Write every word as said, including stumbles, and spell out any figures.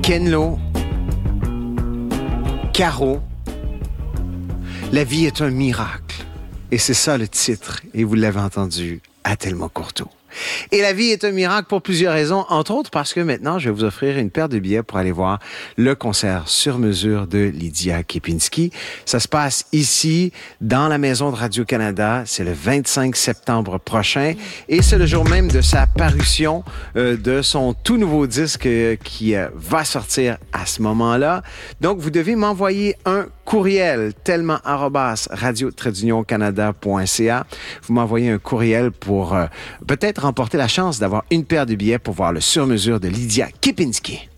Ken Lo, Caro, la vie est un miracle. Et c'est ça le titre, et vous l'avez entendu à Thelma Courteau. Et la vie est un miracle pour plusieurs raisons, entre autres parce que maintenant, je vais vous offrir une paire de billets pour aller voir le concert sur mesure de Lydia Kepinski. Ça se passe ici, dans la maison de Radio-Canada. C'est le vingt-cinq septembre prochain et c'est le jour même de sa parution euh, de son tout nouveau disque euh, qui euh, va sortir à ce moment-là. Donc, vous devez m'envoyer un courriel, thelma arobase radio tiret union canada point c a. Vous m'envoyez un courriel pour euh, peut-être remporter la chance d'avoir une paire de billets pour voir le sur-mesure de Lydia Kepinski.